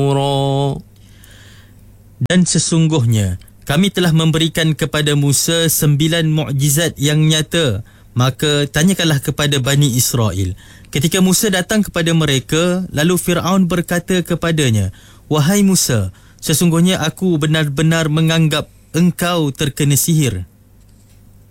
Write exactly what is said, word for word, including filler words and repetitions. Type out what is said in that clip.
Dan sesungguhnya kami telah memberikan kepada Musa sembilan mukjizat yang nyata. Maka tanyakanlah kepada Bani Israel. Ketika Musa datang kepada mereka, lalu Fir'aun berkata kepadanya, "Wahai Musa, sesungguhnya aku benar-benar menganggap engkau terkena sihir."